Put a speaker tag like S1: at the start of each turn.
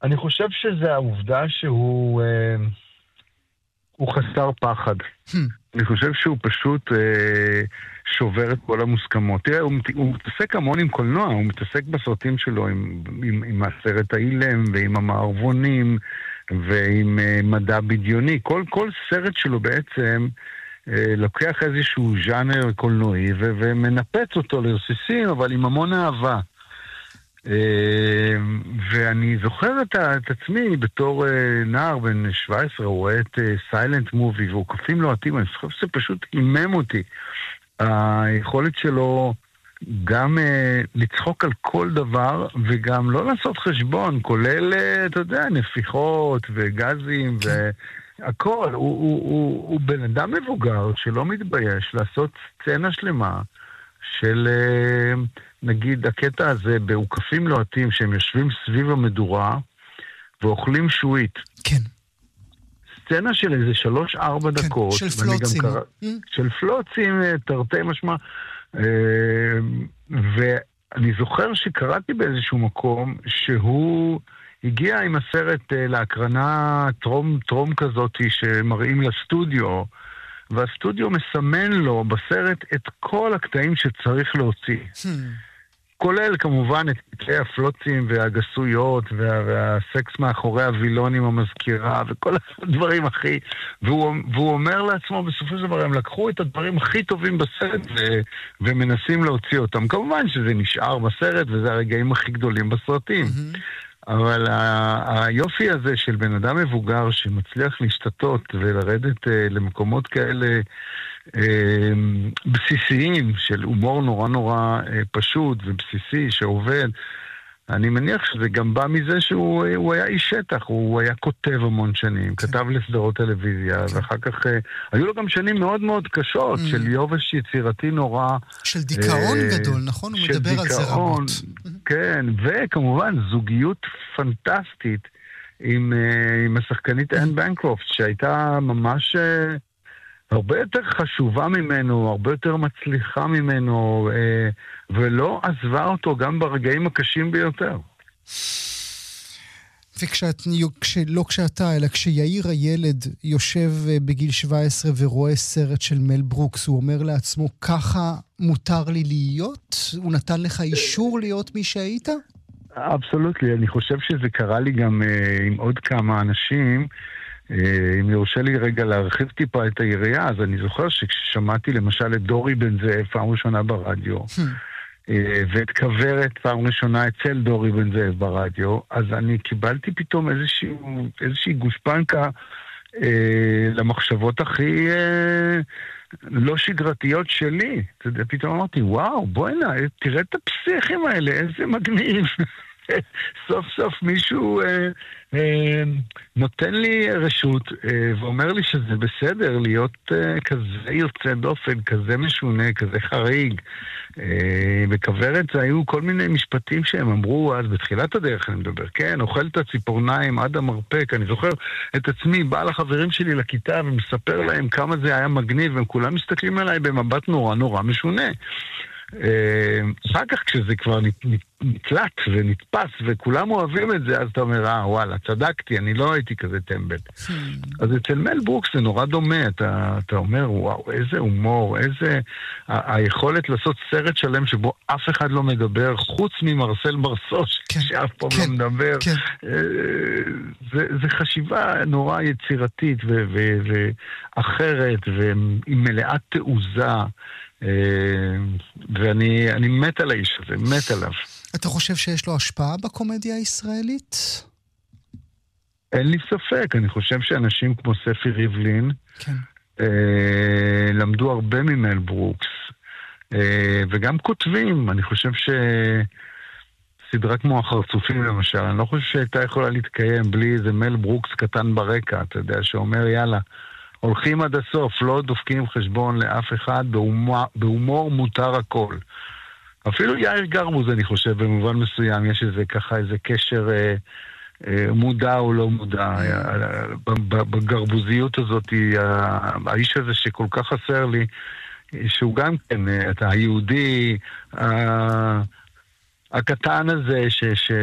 S1: אני חושב שזה העובדה שהוא הוא חסר פחד. אני חושב שהוא פשוט שובר את כל המוסכמות. תראה, הוא מתעסק המון עם קולנוע, הוא מתעסק בסרטים שלו עם הסרט האילם ועם המערבונים ועם מדע בדיוני. כל סרט שלו בעצם לוקח איזשהו ז'אנר קולנועי ומנפץ אותו לרסיסים, אבל עם המון אהבה. ואני זוכר את עצמי בתור נער בן 17, הוא רואה את סיילנט מובי והוא קופים לוהטים, אני חושב שזה פשוט אימם אותי. היכולת שלו גם לצחוק על כל דבר וגם לא לעשות חשבון, כולל, אתה יודע, נפיחות וגזים והכל. הוא בן אדם מבוגר שלא מתבייש לעשות סצנה שלמה של, נגיד, הקטע הזה בעוקפים לוהטים שהם יושבים סביב המדורה ואוכלים שועית. כן. סצנה של איזה 3-4 דקות.
S2: של פלוצים.
S1: של פלוצים, תרתי משמע. ואני זוכר שקראתי באיזשהו מקום שהוא הגיע עם הסרט להקרנה טרום כזאת שמראים לסטודיו, והסטודיו מסמן לו בסרט את כל הקטעים שצריך להוציא. כולל כמובן את קטעי הפלוצים והגסויות והסקס מאחורי הווילונים המזכירה וכל הדברים הכי... והוא אומר לעצמו בסופו של דבר, הם לקחו את הדברים הכי טובים בסרט ומנסים להוציא אותם. כמובן שזה נשאר בסרט וזה הרגעים הכי גדולים בסרטים. אבל היופי הזה של בן אדם מבוגר שמצליח להשתתות ולרדת למקומות כאלה בסיסיים של הומור נורא נורא פשוט ובסיסי שעובד, אני מניח שזה גם בא מזה שהוא היה איש שטח, הוא היה כותב המון שנים, כתב לסדרות טלוויזיה, ואחר כך היו לו גם שנים מאוד מאוד קשות של יובש יצירתי נורא.
S2: של דיכאון גדול, נכון? הוא מדבר על זה רבות.
S1: כן, וכמובן זוגיות פנטסטית עם השחקנית אן בנקרופט, שהייתה ממש הרבה יותר חשובה ממנו, הרבה יותר מצליחה ממנו, ולא עזבה אותו גם ברגעים הקשים ביותר.
S2: לא כשאתה, אלא כשיאיר הילד יושב בגיל 17 ורואה סרט של מל ברוקס, הוא אומר לעצמו, ככה מותר לי להיות? הוא נתן לך אישור להיות מי שהיית?
S1: אבסולוטלי, אני חושב שזה קרה לי גם עם עוד כמה אנשים. אם יורשה לי רגע להרחיב טיפה את היריעה, אז אני זוכר שכששמעתי למשל את דורי בן זאב פעם ראשונה ברדיו, ואת כברת פעם ראשונה אצל דורי בן זאב ברדיו, אז אני קיבלתי פתאום איזושהי גושפנקה למחשבות הכי לא שגרתיות שלי. פתאום אמרתי, וואו, בוא'נה, תראה את הפסיכים האלה, איזה מגניב. סוף סוף מישהו נותן לי רשות ואומר לי שזה בסדר להיות כזה יוצא דופן, כזה משונה, כזה חריג. בכוורת זה היו כל מיני משפטים שהם אמרו אז בתחילת הדרך, אני מדבר, כן, אוכל את הציפורניים עד המרפק. אני זוכר את עצמי, בא לחברים שלי לכיתה ומספר להם כמה זה היה מגניב, והם כולם מסתכלים עליי במבט נורא נורא משונה. אחר כך כשזה כבר נתלט ונתפס וכולם אוהבים את זה, אז אתה אומר, וואלה, צדקתי, אני לא הייתי כזה טמבל. אז אצל מל ברוקס זה נורא דומה, אתה אומר, וואו, איזה הומור, איזה היכולת לעשות סרט שלם שבו אף אחד לא מדבר, חוץ ממרסל מרסוש, שאף פעם לא מדבר. זה חשיבה נורא יצירתית ואחרת, ועם מלאת תעוזה, ואני מת על האיש הזה, מת עליו.
S2: אתה חושב שיש לו השפעה בקומדיה הישראלית?
S1: אין לי ספק, אני חושב שאנשים כמו ספי ריבלין למדו הרבה ממל ברוקס, וגם כותבים. אני חושב שסדרה כמו החרצופים למשל, אני לא חושב שהייתה יכולה להתקיים בלי איזה מל ברוקס קטן ברקע, אתה יודע, שאומר יאללה, הולכים עד הסוף, לא דופקים חשבון לאף אחד, בהומור מותר הכל. אפילו יאיר גרמוז, אני חושב, במובן מסוים, יש איזה ככה, איזה קשר מודע או לא מודע. בגרבוזיות הזאת, האיש הזה שכל כך חסר לי, שהוא גם כן, היהודי, הקטן הזה,